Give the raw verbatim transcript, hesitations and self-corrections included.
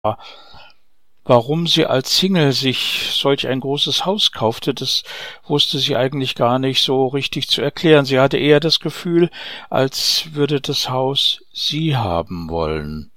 Warum sie als Single sich solch ein großes Haus kaufte, das wusste sie eigentlich gar nicht so richtig zu erklären. Sie hatte eher das Gefühl, als würde das Haus sie haben wollen.